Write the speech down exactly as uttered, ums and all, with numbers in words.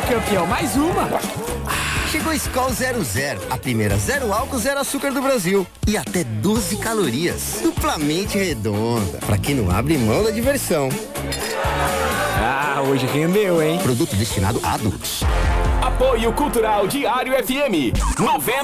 campeão, mais uma. Chegou Skol zero zero, a primeira zero álcool, zero açúcar do Brasil. E até doze calorias. Duplamente redonda. Pra quem não abre mão da diversão. Ah, hoje rendeu, hein? Produto destinado a adultos. Apoio Cultural Diário F M. noventa